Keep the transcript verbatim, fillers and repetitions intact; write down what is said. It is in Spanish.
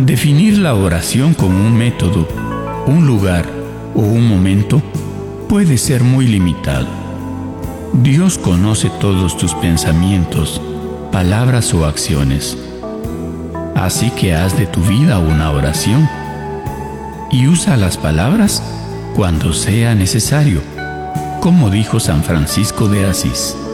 Definir la oración como un método, un lugar o un momento puede ser muy limitado. Dios conoce todos tus pensamientos, palabras o acciones. Así que haz de tu vida una oración y usa las palabras cuando sea necesario, como dijo San Francisco de Asís.